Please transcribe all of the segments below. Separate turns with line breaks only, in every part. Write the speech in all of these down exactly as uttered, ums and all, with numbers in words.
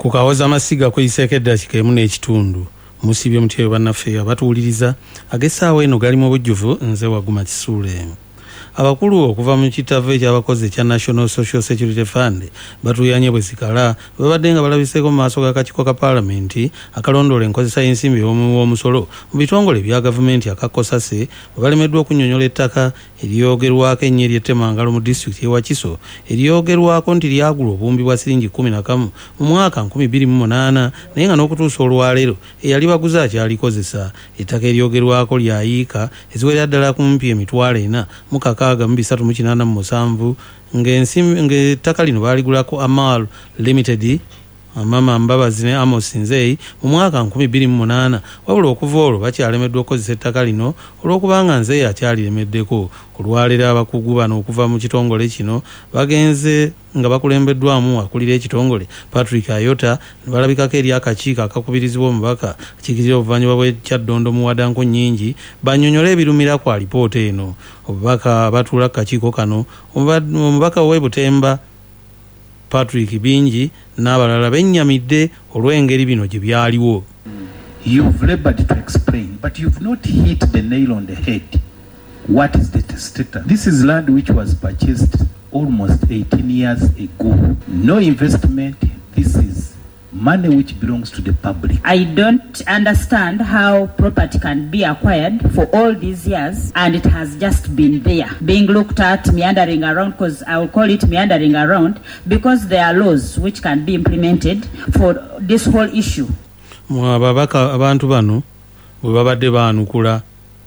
ku kawoza amasiga kweyiseko eddakiika emu n'ekitundu musibye mutyeyo bannaffe abatuwuliriza ag'essaawa eno gali mu bujjuvu nze Waguma Kisuule. Abakulu okuva mu kitave eky'abakozi ekya National Social Security Fund batuyanye bwe zikala babadde nga balabiseeko mu maaso g'akakiiko ka paalamenti akalondoola enkozesa y'ensimbi w'omusolo mu bitongole bya gavumenti aka Kosase bwe balemeddwa okunnyonnyola ettaka eryogerwako ennyo ery'ettemangalo mu disitulikiti y'e Wakiso eryogerwako nti lyagula obuwumbi bwa siringi kkumi na kamu mu mwaka nkumi bbiri mu munaana naye nga n'okutuusa olwaleero eyali baguze akyalikozesa. Ettaka eryogerwako lyayiika eziwerera ddala kumpi emitwalo ena mu kakaaga mu bisatu mu kinaana mu musanvu ng'ettaka lino baaligulako Amal Limited Mama Mbabazi ne Amos Nzeyi mu mwaka nkumi bbiri mu munaana wabula okuva olwo bakyalemeddwa okukozesa ettaka lino olw'okubanga Nzeyi akyaliremeddeko. Olwaleero abakugu bano okuva mu kitongole kino bagenze nga bakulembeddwamu akulira ekitongole Patrick Ayota balabikako eri akakiiko akakubirizibwa omubaka kiikirira obuvanjuba bw'ekyaddondo mu wadanko nnyingi bannyonnyola ebirumira ku alipoota eno. Obubaka batuula ku kakiiko kano omubaka w'e Butemba Patrick Bingi n'abalala bennyamidde olw'engeri bino gye byaliwo.
You've labored to explain, but you've not hit the nail on the head. What is the testator? This is land which was purchased almost eighteen years ago. No investment. This is money which belongs to the public.
I don't understand how property can be acquired for all these years and it has just been there, being looked at, meandering around, because I will call it meandering around, because there are laws which can be implemented for this whole issue.
Mwababaka abantu bano bwe babadde baanukula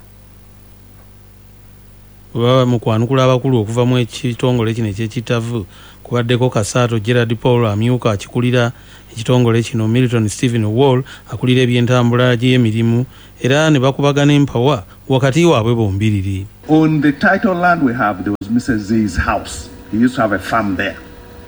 baba mu kwanukula abakulu okuva mu ekitongole kino eky'ekitavu kubaddeko Kasaato Gerard Paul amyuka akikulira ekitongole kino, Milton Stephen Wall akulira ebyentambula gy'emirimu era ne bakubagana empawa wakati waabwe bombiriri.
On the title land we have, there was Missus Zay's house. He used to have a farm there.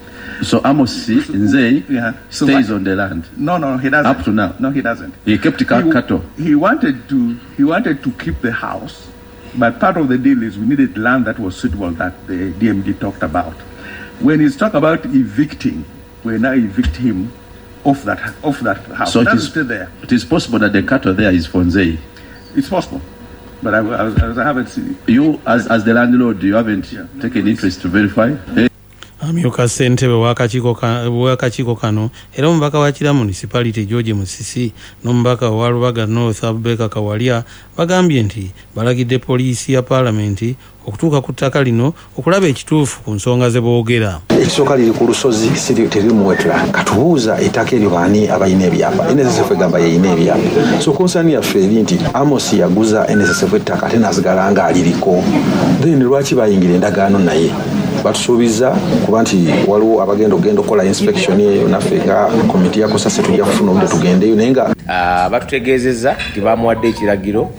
So Amos Nzeyi
yeah. so
stays
what,
on the land.
No, no, he doesn't.
Up to now.
No, he doesn't.
He kept cattle.
He, he wanted to. He wanted to keep the house, but part of the deal is we needed land that was suitable that the D M D talked about. When he's talking about evicting, we now evict him off that off that house.
So
it
is
stay there.
It is possible that the cattle there is for Nzeyi.
It's possible, but I, I, I haven't seen it.
You, as as the landlord, you haven't yeah. taken interest to verify. Hey.
Amyuka ssentebe w'akakiiko kano era omubaka wa Kira municipality George Musisi n'omubaka wa Lubaga North Abubeka Kawalya bagambye nti balagidde poliisi ya paalamenti okutuuka ku ttaka lino okulaba ekituufu ku nsonga ze boogera.
Ekisooka liri ku lusozi siri teri mu wetland. Katubuuza ettaka eryo baani abayina ebyapa. N S S F egamba yeyina ebyapa. So konsaani yaffe eri nti Amos yaguza N S S F ettaka ate n'asigala nga aliriko. Then lwaki bayingira endagaano naye? Batusuubiza kuba nti waliwo abagenda okugenda okukola inspection eyo naffe nga komiti ya Kosase tujja kufuna obudde tugendeyo naye nga
batutegeezezza nti bamuwadde ekiragiro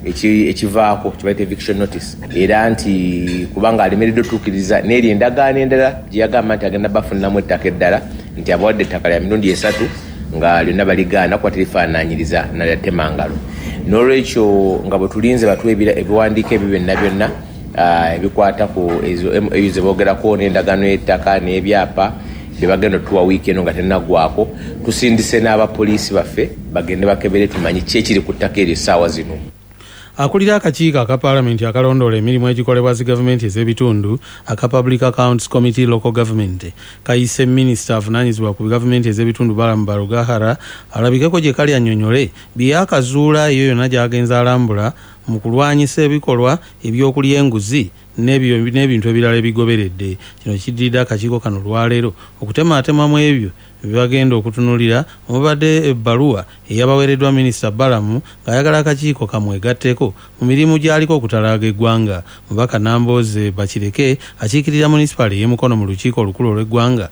ekivaako kibayita eviction notice era nti kubanga alemereddwa otuukiriza n'eri endagaano endala gye yagamba nti agenda bafuniramu ettaka eddala nti abawadde ettaka lya mirundi esatu nga lyonna baligaana kuba terifaanaanyiriza nalyattemangalo. N'olwekyo nga bwe tulinze batuwa ebiwandiiko ebyo byonna byonna ebikwata ku ezo ze boogerako n'endagaano y'ettaka n'ebyapa bye bagenda tuwa wiiki eno nga tennaggwako, tusindise n'abapoliisi baffe bagende bakebere tumanyi ki ekiri ku ttaka eryo essaawa zino.
Akulira akakiiko aka paalamenti akalondoola emirimu egikolebwa zi gavumenti ez'ebitundu aka Public Accounts Committee Local Government kayise minisita avunaanyizibwa ku gavumenti ez'ebitundu Balamu Barugahara alabikeko gye kali annyonnyole byakazuula eyo yonna gy'agenza alambula mu kulwanyisa ebikolwa ebyokulya enguzi n'ebintu ebirala ebigoberedde. Kino kiddiridde akakiiko kano lwaleero okutemaatemamu ebyo bibagenda okutunulira omubadde ebbaluwa eyabaweereddwa minisita Balamu ng'ayagala akakiiko kamwegatteko mu mirimu gy'aliko okutalaaga eggwanga. Mubaka Nambooze Bakireke akiikirira munisipali ey'Emukono mu lukiiko olukulu olw'eggwanga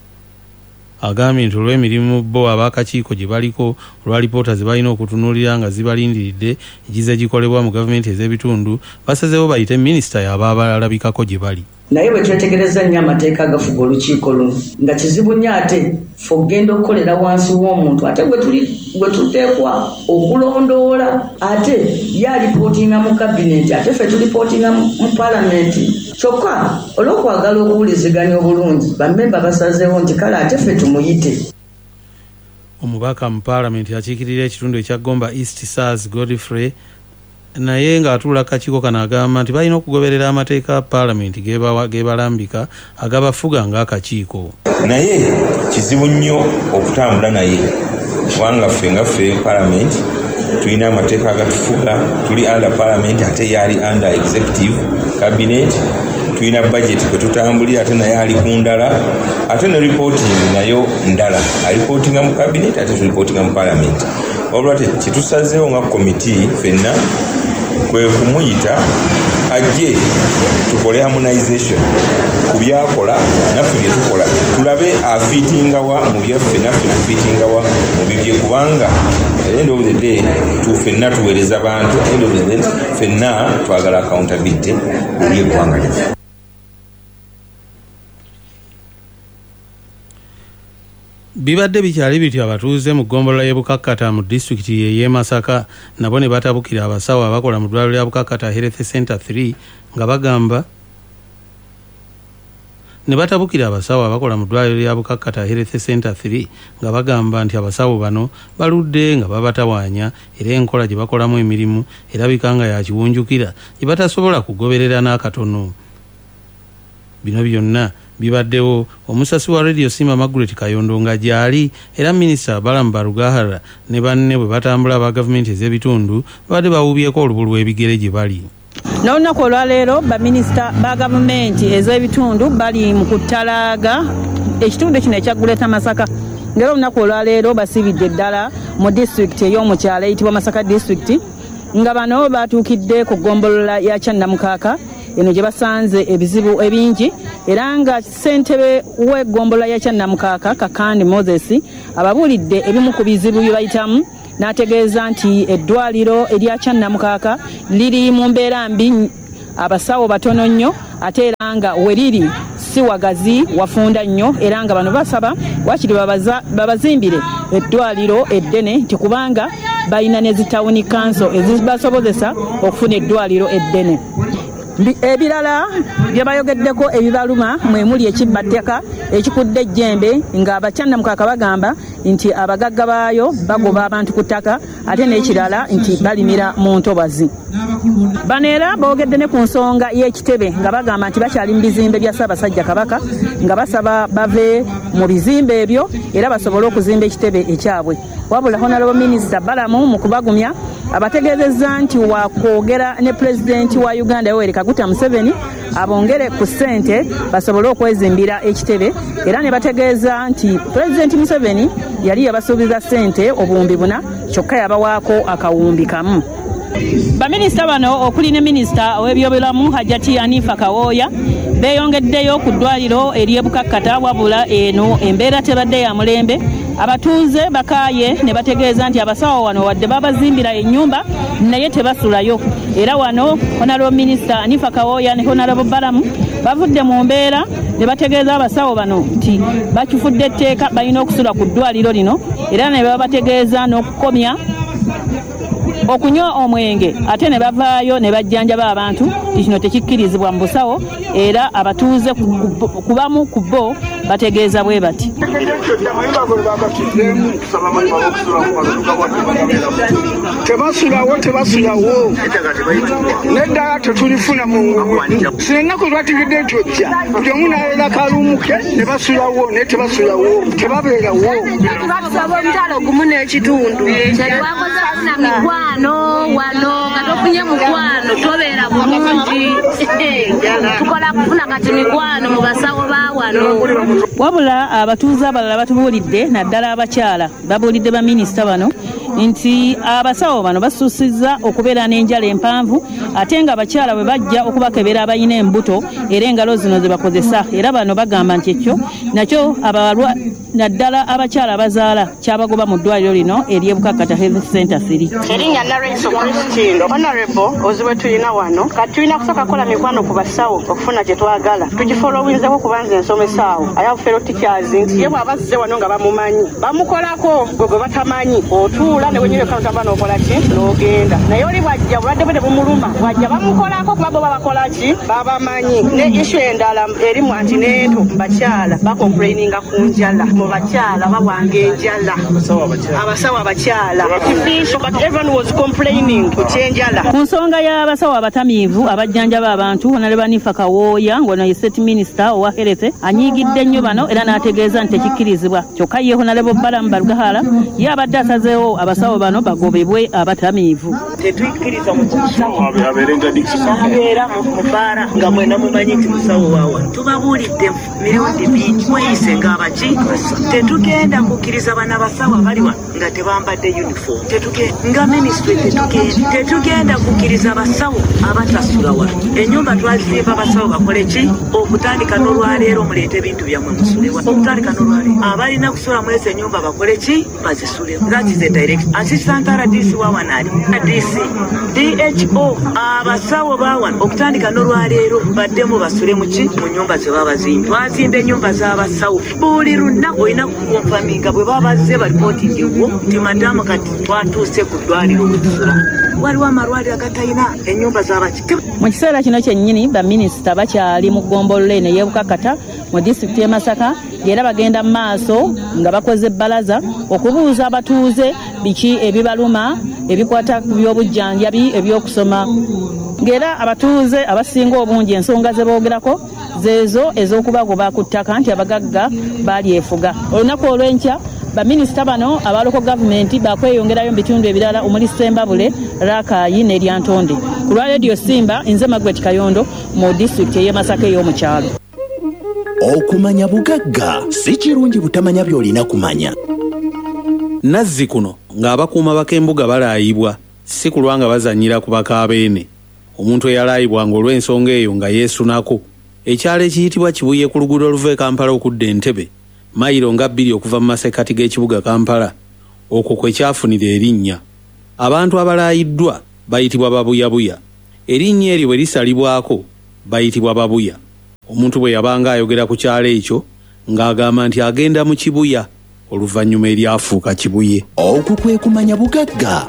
agambye nti olw'emirimu bo ab'akakiiko gye baliko olwa lipoota ze balina okutunuulira nga zibalindiridde egize gikolebwa mu gavumenti ez'ebitundu basazeewo bayite minisita y'aba abalabikako gye bali.
Naye bwe twetegereza nnyo amateeka agafuga olukiiko luno nga kizibu nnyo ate ffe okugenda okukolera wansi w'omuntu ate gwe tuteekwa okulondoola ate ye alipootinga mu kabineti ate ffe tulipootinga mu paalamenti. Kyokka olw'okwagala okuwuliziganya obulungi bammemba basazeewo nti kale ate ffe tumuyite.
omubaka mu paalamenti akiikirira ekitundu ekya Gomba East Sars Godfrey naye ng'atuula kakiiko kano agamba nti balina okugoberera amateeka paalamenti gebalambika agabafuga ng'akakiiko.
Naye kizibu nnyo okutambula naye kubanga ffe nga ffe paalamenti tulina amateeka agatufuga, tuli under paalamenti ate yali under executive cabinet, tulina budget kwe tutambulira ate naye ali ku ndala, ate ne reporting nayo ndala, alipotinga mu cabinet ate tulipotinga mu paalamenti. Olwate kitusazeewo nga komiti ffenna kwe kumuyita ajje tukole harmonization ku byakola naffe bye tukola, tulabe afiitingawa mu byaffe naffe tufiitingawa mu bibye, kubanga at the end of the day tu ffenna tuweereza bantu, at the end of the day ffenna twagala accountability mu by'eggwanga lyaffe.
Bibadde bikyali bityo abatuuze mu ggombolola y'e Bukakkata mu disitulikiti y'e Masaka nabo ne batabukira abasawo abakola mu ddwaliro lya Bukakkata Health Center three nga bagamba ne batabukira abasawo abakola mu ddwaliro lya Bukakkata Health Center three nga bagamba nti abasawo bano baludde nga babatawaanya era enkola gye bakolamu emirimu erabika nga yakiwunjukira gye batasobola kugoberera n'akatono. Bino byonna bibaddewo omusasi wa Radio Sima Margaret Kayondo nga gyali era minisita Balamu Barugahara ne banne bwe batambula aba gavumenti ez'ebitundu badde bawubyeko olubulu lw'ebigere gye bali.
N'olunaku olwaleero baminisita ba gavumenti ez'ebitundu bali mu kutalaaga ekitundu kino ekya Greater Masaka. Ngero olunaku olwaleero basibidde ddala mu disitulikiti ey'omukyalo eyitibwa Masaka disitulikiti nga bano batuukidde ku ggombolola ya Kyannamukaaka eno gye basanze ebizibu ebingi era nga ssentebe w'eggombola ya Kyannamukaaka Kakandi Moses ababuulidde ebimu ku bizibu bye bayitamu n'ategeeza nti eddwaliro erya Kyannamukaaka liri mu mbeera mbi, abasawo batono nnyo ate era nga we riri si wagazi wafunda nnyo era nga bano basaba wakiri babazimbire eddwaliro eddene nti kubanga balina ne zitawuni kanso ezibasobozesa okufuna eddwaliro eddene. Ebirala bye bayogeddeko ebibaluma mwe muli ekibbatteka ekikudde ejjembe nga Abakyannamukaaka bagamba nti abagagga baayo bagoba abantu ku ttaka ate n'ekirala nti balimira mu ntobazi. Bano era boogedde ne ku nsonga y'ekitebe nga bagamba nti bakyali mu bizimbe bya Ssaabasajja Kabaka nga basaba bave mu bizimbe ebyo era basobole okuzimba ekitebe ekyabwe. Wabula Honorable Minister Balamu mu kubagumya abategeezezza nti wakwogera ne Pulezidenti wa Uganda Yoweri Kaguta Museveni abongere ku ssente basobole okwezimbira ekitebe era ne bategeeza nti Pulezidenti Museveni yali yabasuubiza ssente obuwumbi buna kyokka yabawaako akawumbi kamu. Baminisita bano okuli ne Minisita ow'ebyobulamu Hajjati Hanifa Kawooya beeyongeddeyo ku ddwaliro ery'e Bukakkata wabula eno embeera tebadde ya mulembe. Abatuuze bakaaye ne bategeeza nti abasawo wano wadde babazimbira ennyumba naye tebasulayo era wano Honorable Minister Hanifa Kawooya ne Honorable Balamu bavudde mu mbeera ne bategeeza abasawo bano nti bakifudde etteeka balina okusula ku ddwaliro lino era ne babategeeza n'okukomya okunywa omwenge ate ne bavaayo ne bajjanjaba abantu kino tekikkirizibwa mu busawo era abatuuze kubamu ku bo bategeeza bwe bati.
Tebasulawo tebasulawo nedda tetulifuna mu sinennaku lwatigidde nti ojja buli omu nabeera kalumuke ne basulawo naye tebasulawo tebabeerawo.
Batusaba omutalo gumu n'ekitundu tetwakozesa mikwano wano nga tofunye mukwano tobeera bulungi tukola kufuna kati mikwano mu basawo ba wano.
Wabula abatuuze abalala batubuulidde naddala abakyala babuulidde baminisita bano nti abasawo bano basuusizza okubeera n'enjala empanvu ate nga abakyala bwe bajja okubakebera abalina embuto era engalo zino ze bakozesa era bano bagamba nti ekyo nakyo abalwa naddala abakyala abazaala kyabagoba mu ddwaliro lino ery'e Bukakkata Health Center three.
Erinnya Naraiso Christine Honorable ozibe tulina wano kati tulina kusooka kukola mikwano ku basawo okufuna kye twagala tugifolowinzeko kubanza ensomesaawo have fellow teachers nti ye bw'abazze wano nga bamumanyi bamukolako gwe gwe batamanyi otuula ne wenyere kano tamba n'okola ki n'ogenda naye oli bwajja bulwadde bwe bumuluma bwajja bamukolako kuba bo babakola ki babamanyi ne issue endala eri mu antineeto mu bakyala bakomplaininga ku njala mu bakyala babwanga enjala abasawo abakyala but everyone was complaining ku kyenjala
ku nsonga y'abasawo abatamiivu abajjanjaba abantu Honorable Nifa Kawooya ngono ye state minister owa health anyiigidde nnyo bano era n'ategeeza nti tekikkirizibwa kyokka ye Honorable Balamu Balugahala ye abadde asazeewo abasawo bano bagobebwe abatamiivu
tetukkiriza mu kusawo abeerenga dikisaabeera mu bbaara nga mwena mumanyi nti musawo waawa tubabuulidde mirundi mingi mweyise ng'abaki tetugenda kukkiriza bana basawo abaliwa nga tebambadde uniform tetugenda nga ministry tetugenda tetugenda kukkiriza basawo abatasula wa ennyumba twazimba basawo bakole ki okutandika n'olwaleero muleete ebintu byammwe musulewa okutandika n'olwaleero abalina kusula mu ezo ennyumba bakole ki bazisulewa that is a direct assistant R D C wawanali D C D H O abasawo bawan okutandika n'olwaleero baddemu basule mu ki mu nyumba ze babazimba twazimba ennyumba z'abasawo buli lunaku olina kukonfaminga bwe babazze balipootingiwo nti madamu kati twatuuse ku ddwaliro okutusula waliwo amalwaliro agatayina ennyumba z'abaki
mu kiseera kino kyennyini baminisita bakyali mu ggombolola eno ey'ebukakata mu disitulikiti y'e Masaka era bagenda mu maaso nga bakoze ebbalaza okubuuza abatuuze biki ebibaluma ebikwata ku by'obujjanjabi ebyokusoma ng'era abatuuze abasinga obungi ensonga ze boogerako zeezo ez'okubagoba ku ttaka nti abagagga baalyefuga olunaku olw'enkya baminisita bano abaloko gavumenti bakweyongerayo mu bitundu ebirala omuli Sembabule Rakai ne Lyantonde ku lwa Radio Simba nze Margaret Kayondo mu disitulikiti y'e Masaka ey'omukyalo.
Okumanya bugagga si kirungi butamanya by'olina kumanya.
Nazzi kuno ng'abakuuma bak'embuga balaayibwa si kulwa nga bazannyira ku bakaabeene omuntu eyalaayibwanga olw'ensonga eyo nga yeesunako ekyalo ekiyitibwa Kibuye ku luguudo oluva e Kampala okudda Entebbe mayiro nga bbiri okuva mu masekati g'ekibuga Kampala okwo kwe kyafunira erinnya abantu abalaayiddwa bayitibwa babuyabuya erinnya eryo bwe lisalibwako bayitibwa babuya omuntu bwe yabanga ayogera ku kyalo ekyo ng'agamba nti agenda mu Kibuya oluvannyuma eryafuuka Kibuye.
Okwo kwe kumanya bugagga.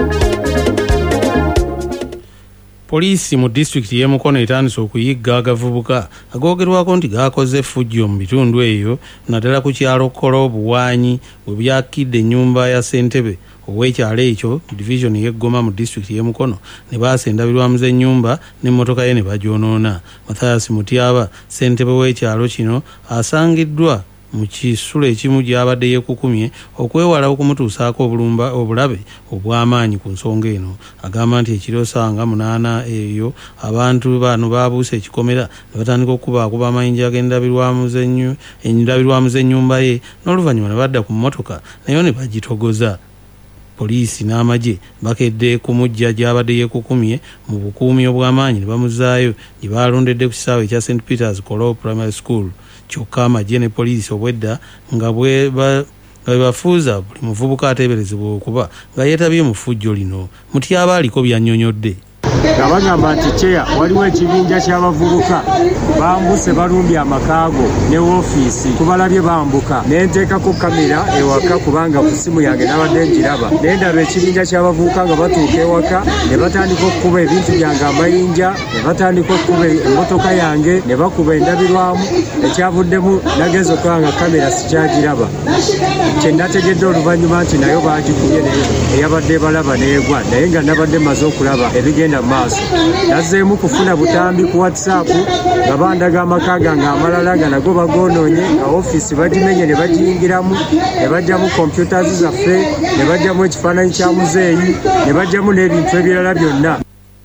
Poliisi mu disitulikiti y'e Mukono etandise okuyigga agavubuka agoogerwako nti gaakoze effujjo mu bitundu eyo naddala ku kyalo Kkola obuwaanyi bwe byakidde ennyumba ya Ssentebe ow'ekyalo ekyo divisioni y'Eggoma mu disitulikiti y'e Mukono ne baasa endabirwamu z'ennyumba n'emmotoka ye ne bagyonoona. Mathias Mutyaba ssentebe w'ekyalo kino asangiddwa mu kisulo ekimu gy'abadde yeekukumye okwewala okumutuusaako obulumba obulabe obw'amaanyi ku nsonga eno. Agamba nti ekiro ssanga munaana eyo abantu bano baabuusa ekikomera ne batandika okubaakuba amayinja ag'endabirwamu z'ennyumba ye n'oluvannyuma ne badda ku mmotoka nayo ne bagitogoza. Poliisi n'amagye bakedde ku mujja gy'abadde yeekukumye mu bukuumi obw'amaanyi ne bamuzaayo gye baalondedde ku kisaawe ekya Saint Peter's Kolo Primary School. Kyokka amagye ne poliisi obwedda nga bwe bafuuza buli muvubuka ateeberezebwa okuba nga yeetabye mu ffujjo lino. Mutyaba aliko by'annyonnyodde.
nga bagamba nti kyeya waliwo ekibinja ky'abavubuka bambuse balumbye amakaago ne woofiisi kubalabye bambuka ne nteekako kamera ewaka kubanga ku ssimu yange nabadde ngiraba ne ndaba ekibinja ky'abavubuka nga batuuka ewaka ne batandika okukuba ebintu byange amayinja ne batandika okukuba emmotoka yange ne bakuba endabirwamu ekyavuddemu nagenza okuba nga kamera sikyagiraba kye nategedde oluvannyuma nti nayo baagikubye eyabadde balaba neegwa naye nga nabadde maze okulaba ebigenda maaso nazzeemu kufuna butambi ku WhatsApp nga bandaga amaka gange amalala nga nago bagonoonye nga ofiisi bagimenye ne bagiyingiramu ne bajjamu kompyutazi zaffe ne bajjamu ekifaananyi kya muzeeyi ne bajjamu n'ebintu ebirala byonna.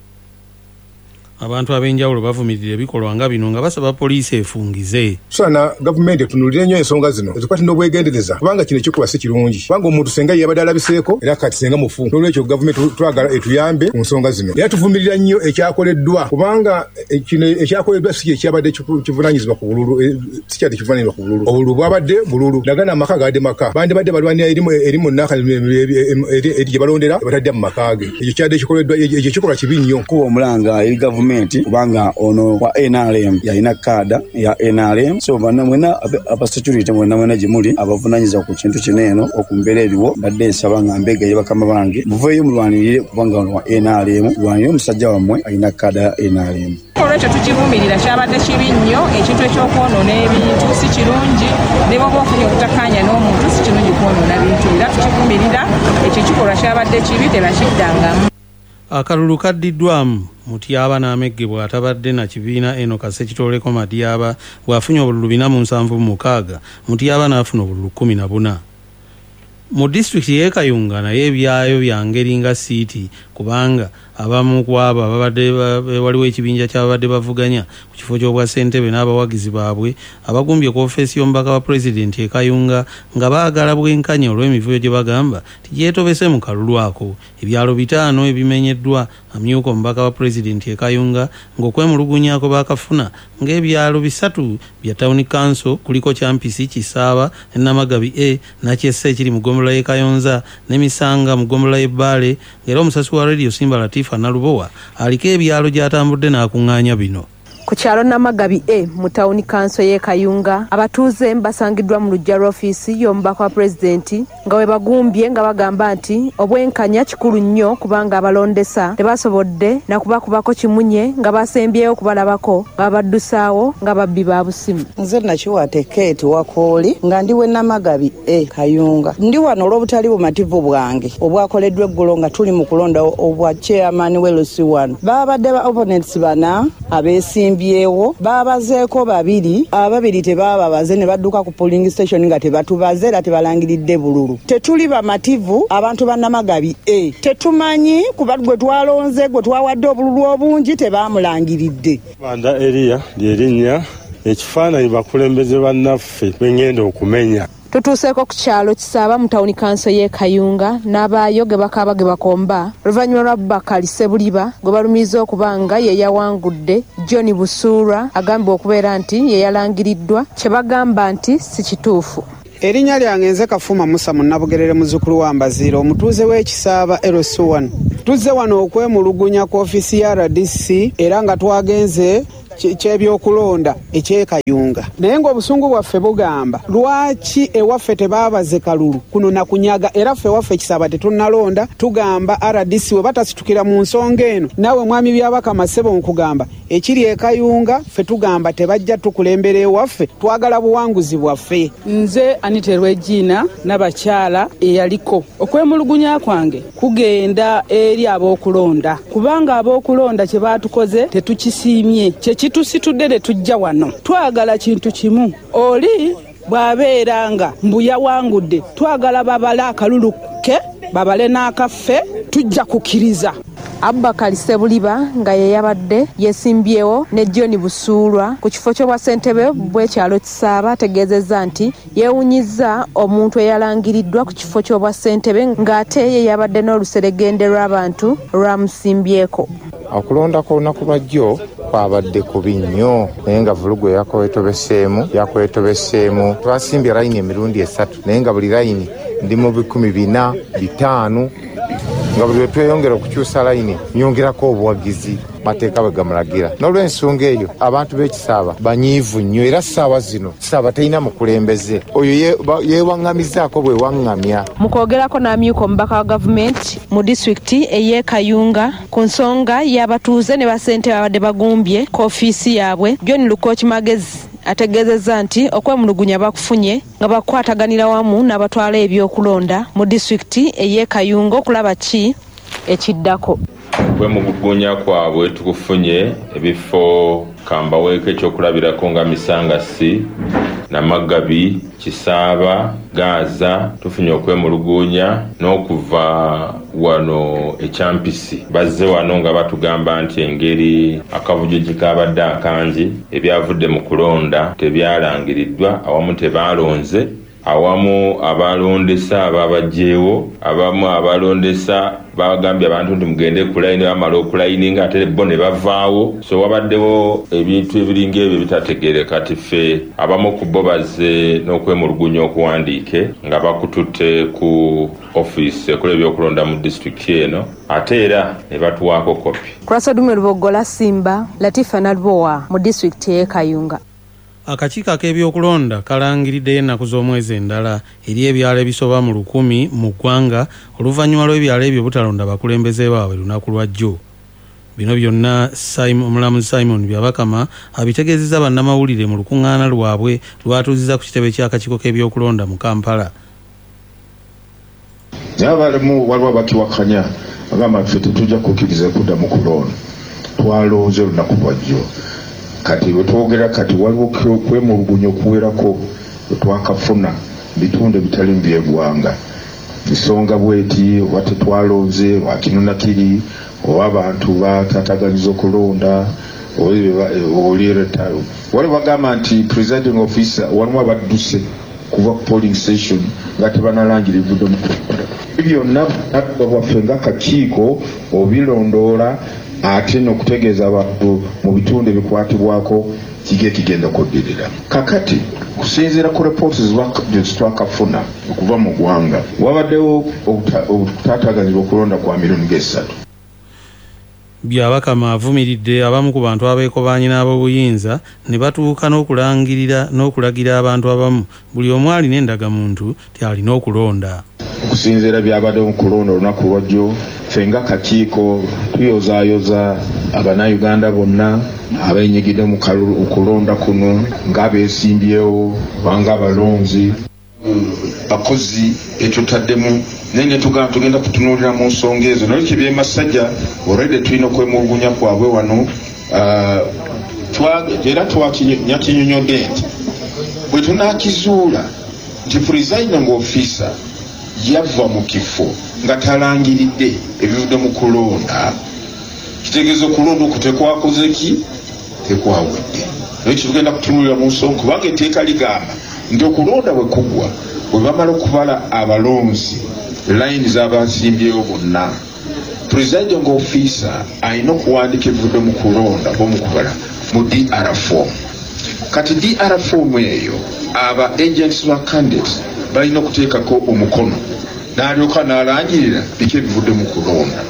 Abantu ab'enjawulo bavumirira ebikolwa nga bino nga basaba poliisi efungize.
Sana gavumenti etunuulire nnyo ensonga zino ezikwata n'obwegendereza kubanga kino ekikuba si kirungi kubanga omuntu senga yabadde alabiseeko era kati senga mufu n'olwekyo gavumenti twagala etuyambe ku nsonga zino era tuvumirira nnyo ekyakoleddwa kubanga kino ekyakoleddwa si ekyabadde kivunaanyizibwa ku bululu si kyadde kivunaanyizibwa ku bululu obululu bwabadde bululu nagana amaka gaadde maka bandi badde balwanira erimu nnaka eri gye balondera batadde mu maka ge ekyo kyadde kikoleddwa ekyo kikolwa kibi nnyo kuba omulanga eri gavumenti
government kubanga ono wa N R M yalina kada ya N R M so bana mwena aba security mwena mwena jimuli abavunanyiza ku kintu kineno okumbera ebiwo badde nsaba ngambege yabakama bange muveyo mulwanirire kubanga ono wa N R M lwanyo omusajja wamwe alina kada ya N R M.
Olwekyo tukivumirira kyabadde kibi nnyo ekintu ekyokwonoona ebintu si kirungi ne bwoba ofunye obutakkaanya n'omuntu si kirungi kwonoona bintu era tukivumirira ekyo kikolwa kyabadde kibi tebakiddangamu.
Akalulu kaddiddwamu Mutyaba n'Amegge bw'atabadde na kibiina eno Kasekitoleko Madyaba bw'afunye obululu bina mu nsanvu mu mukaaga Mutyaba n'afuna obululu kkumi na buna. Mu disitulikiti y'e Kayunga naye ebyayo bya ngeri nga siiti kubanga abamu ku abo ababadde waliwo ekibinja ky'ababadde bavuganya ku kifo ky'obwa ssentebe n'abawagizi baabwe abagumbye ku ofeesi y'omubaka wa pulezidenti e Kayunga nga baagala bwenkanya olw'emivuyo gye bagamba tigyetobese mu kalulu ako. Ebyalo bitaano ebimenyeddwa amyuka omubaka wa pulezidenti e Kayunga ng'okwemulugunyaako baakafuna ng'ebyalo bisatu bya Town Council kuliko Kyampisi, Kisaaba ne Namagabi E Nakyessa ekiri mu ggombolola y'e Kayonza ne Misanga mu ggombolola y'e Bbaale ng'era omusasi wa Radio Simba Latifa Nalubowa aliko ebyalo gy'atambudde n'akuŋŋaanya bino.
Ku kyalo Namagabi E mu Town Council y'e Kayunga abatuuze basangiddwa mu luggya lw'ofiisi y'omubaka wa pulezidenti nga we bagumbye nga bagamba nti obwenkanya kikulu nnyo kubanga abalondesa tebasobodde na kubakubako kimunye nga basembyeyo kubalabako nga babaddusaawo nga babbi ba busimu.
Nze Nakiwate Kate Wakooli nga ndi we Namagabi E Kayunga. Ndi wano olw'obutali bumativu bwange obwakoleddwa eggulo nga tuli mu kulonda obwa chairman w'L C one. Babadde ba opponents bana abeesimbi byewo babazeeko babiri ababiri tebababaze ne badduka ku polling station nga tebatubaze era tebalangiridde bululu. Tetuli bamativu abantu ba Namagabi E tetumanyi kuba gwe twalonze gwe twawadde obululu obungi tebamulangiridde.
Banda Elia lyerinnya ekifaananyi bakulembeze bannaffe bengenda okumenya.
Tutuuseeko ku kyalo Kisaaba mu Town Council y'e Kayunga n'abaayo ge bakaaba ge bakomba oluvannyuma lwa Bakali Sebuliba gwe balumiriza okuba nga ye yawangudde John Busuura agambibwa okubeera nti ye yalangiriddwa kye bagamba nti si kituufu.
Erinnya lyange nze Kafuma Musa Munnabugerere muzzukulu wa Mbaziira omutuuze w'ekisaaba L C one. Tuzze wano okwemulugunya ku ofiisi ya R D C era nga twagenze kyebyokulonda eky'e Kayunga. Naye ng'obusungu bwaffe bugamba lwaki ewaffe tebaabaze kalulu kuno na kunyaga era ffe ewaffe Kisaaba tetunnalonda tugamba R D C we batasitukira mu nsonga eno naawe mwami byabaka Masebo nkugamba ekiri e Kayunga ffe tugamba tebajja tukulembera ewaffe twagala buwanguzi bwaffe.
Nze Anite Rwegina n'abakyala eyaliko okwemulugunya kwange kugenda eri ab'okulonda kubanga ab'okulonda kye baatukoze tetukisiimye kye kitusitudde ne tujja wano twagala kintu kimu oli bw'abeera nga mbu yawangudde twagala babale akalulu ke babale n'akaffe tujja kukkiriza.
Abubakar Sebuliba nga ye yabadde yesimbyewo ne John Busuulwa ku kifo ky'obwa ssentebe bw'ekyalo Kisaaba ategeezezza nti yeewunyizza omuntu eyalangiriddwa ku kifo ky'obwa ssentebe ng'ate ye yabadde n'oluseregende lw'abantu lwamusimbyeko.
Okulonda kw'olunaku lwa jjo kwabadde kubi nnyo naye nga vulugu yakwetobeseemu yakwetobeseemu twasimbye layini emirundi esatu naye nga buli layini ndi mu bikumi bina bitaano nga buli lwetweyongera okukyusa layini nyongerako obuwagizi mateeka bwe gamulagira. N'olw'ensonga eyo abantu b'ekisaaba banyiivu nnyo era ssaawa zino Kisaaba talina mukulembeze oyo yeewaŋŋamizaako bwewaŋŋamya.
Mu kwogerako n'amyuka omubaka wa gavumenti mu disitulikiti ey'e Kayunga ku nsonga y'abatuuze ne bassentebe abadde bagumbye ku ofiisi yaabwe John Lukooki Magezi ategeezezza nti okwemulugunya bakufunye nga bakwataganira wamu n'abatwala ebyokulonda mu disitulikiti ey'e Kayunga okulaba ki ekiddako.
Okwemulugunya kwabwe tukufunye ebifo kambaweeko ekyokulabirako nga Misangasi, Namagabi, Kisaaba, Gaza tufunye okwemulugunya n'okuva wano e Kyampisi bazze wano nga batugamba nti engeri akavujo gikabadde akangi ebyavudde mu kulonda tebyalangiriddwa awamu tebaalonze awamu abalondesa ababajjeewo abamu abalondesa bagambye abantu nti mugende kulayini bamala okulayininga ate bo ne bavaawo so wabaddewo ebintu ebiringa ebyo bitategeereka ti ffe abamu ku bo bazze n'okwemulugunya okuwandiike nga bakututte ku ofiisi ekola ebyokulonda mu disitulikiti eno ate era ne batuwaako kopi.
Kurasadume Lubogola Simba, Latifa Nalbowa mu disitulikiti y'e Kayunga.
Akakiiko ak'ebyokulonda kalangiridde ennaku z'omwezi endala eri ebyalo ebisoba mu lukumi mu ggwanga oluvannyuma lw'ebyalo ebyo butalonda bakulembeze baabwe lunaku lwa jjo. Bino byonna omulamuzi Simon Byabakama abitegeezezza bannamawulire mu lukuŋŋaana lwabwe lwatuuziza ku kitebe ky'akakiiko k'ebyokulonda mu Kampala.
Nyabalemu waliwo abakiwakanya agamba ffe tetujja kukkiriza kudda mu kulonda twalonze olunaku lwa jjo. Kati wetwogera kati waliwo kwemulugunya okuwerako twakafuna bitundu ebitali mu by'eggwanga. Ensonga bweti oba tetwalonze wakinona kiri oba abantu batataganyiza okulonda oliretayo. Waliwo bagamba nti presiding officer waliwo abadduse kuva ku polling station nga tebanalangira evudde mu kulonda. Byonna bwaffe ng'akakiiko obilondoola ate n'okutegeeza abantu mu bitundu ebikwatibwako kige kigenda kuddirira. Kakati kusinziira ku reports twakafuna okuva mu ggwanga wabaddewo obutaataaganyizibwa okulonda kwa milioni ng'essatu.
Byabakama avumiridde abamu ku bantu abeekobaanye n'ab'obuyinza ne batuuka n'okulangirira n'okulagira abantu abamu buli omu alina endagamuntu ti alina okulonda.
Okusinziira byabadde mu kulonda olunaku lwajjo ffe nga kakiiko tuyozaayoza Abannayuganda bonna abeenyigidde mu kulonda kuno ng'abeesimbyewo banga abalonzi bakozi etutaddemu naye ne tugamba tugenda kutunuulira mu nsonga ezo naye kibyemasajja olwedde tulina okwemulugunya kwabwe wano era twakinyakinyonyodde nti bwe tunaakizuula nti presiding officer yava mu kifo nga talangiridde ebivudde mu kulonda kitegeeza okulonda oku tekwakoze ki tekwawedde naye kitugenda kutunulira mu nsonga kubanga etteeka ligamba nti okulonda bwe kuggwa bwe bamala okubala abalonzi layini z'abasimbyewo bonna presiding officer alina okuwandiika ebivudde mu kulonda b'omukubala mu D R form. Kati D R form eyo aba agents ba candidates balina okuteekako omukono n'alyoka n'alangirira biki ebivudde mu kulonda.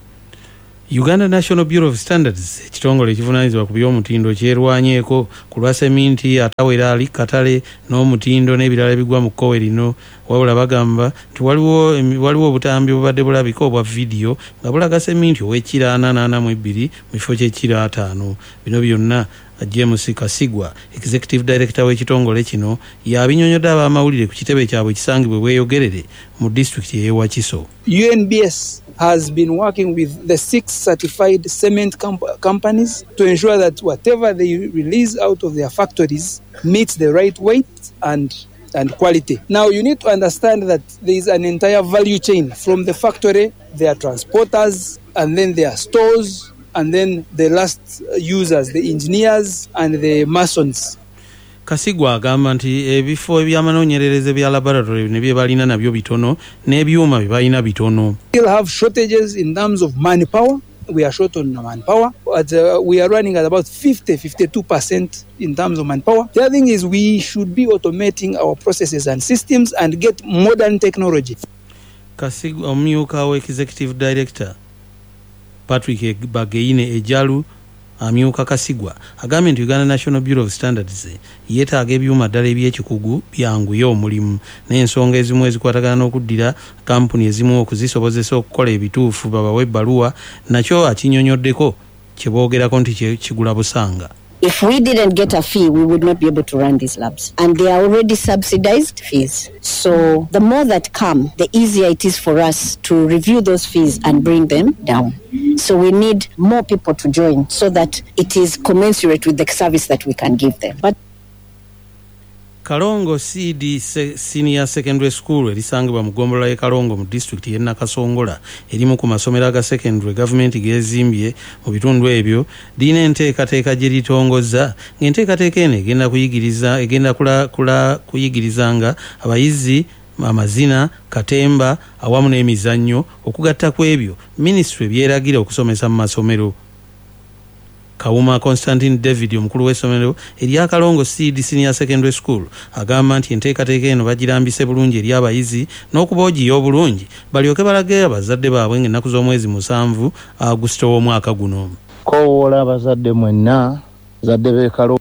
Uganda National Bureau of Standards ekitongole ekivunaanyizibwa ku by'omutindo kyerwanyeeko ku lwa seminti atawera ali katale n'omutindo n'ebirala ebigwa mu kkowe lino wabula bagamba nti waliwo waliwo obutambi obubadde bulabika obwa vidiyo nga bulaga seminti ow'ekiro ana n'ana mu ebiri mu kifo ky'ekiro ataano. Bino byonna James Kasigwa Executive Director w'ekitongole kino yabinyonyodde ab'amawulire ku kitebe kyabwe ekisangibwe bweyogerere mu disitulikiti y'e Wakiso.
U N B S has been working with the six certified cement comp companies to ensure that whatever they release out of their factories meets the right weight and and quality. Now you need to understand that there is an entire value chain from the factory, their transporters, and then their stores, and then the last users, the engineers and the masons.
Kasigwa agamba nti ebifo eby'amanoonyerereza bya laboratory ne bye balina nabyo bitono n'ebyuma bye balina bitono.
We still have shortages in terms of manpower. We are short on manpower, but uh, we are running at about fifty, fifty-two percent in terms of manpower. The other thing is we should be automating our processes and systems and get modern technology.
Kasigwa omumyuka wa Executive Director Patrick Bageine Ejalu amyuka Kasigwa agambye nti Uganda National Bureau of Standards yeetaaga ebyuma ddala eby'ekikugu byanguye omulimu n'ensonga ezimu ezikwatagana n'okuddira kampuni ezimu okuzisobozesa okukola ebituufu babawe ebbaluwa nakyo akinyonyoddeko kye boogerako nti kigula busanga.
If we didn't get a fee, we would not be able to run these labs. And they are already subsidized fees. So the more that come, the easier it is for us to review those fees and bring them down. So we need more people to join so that it is commensurate with the service that we can give them. But
Kalongo C D Senior Secondary School erisangibwa mu ggombolola y'e Kalongo mu district y'e Nakasongola erimu ku masomero aga secondary government geezimbye mu bitundu ebyo lirina enteekateeka gye litongoza ng'enteekateeka eno egenda kuyigiriza egenda kula, kula kuyigirizanga abayizi amazina katemba awamu n'emizannyo okugatta ku ebyo ministry byeragira okusomesa mu masomero. Kawuma Constantine David omukulu w'essomero erya Kalongo C D Senior Secondary School agamba nti enteekateeka eno bagirambise bulungi eri abayizi n'okuba ogiya obulungi balyoke balage abazadde baabwe ng'ennaku z'omwezi musanvu Augusito w'omwaka guno.
Koowoola abazadde mwenna zadde b'e Kalongo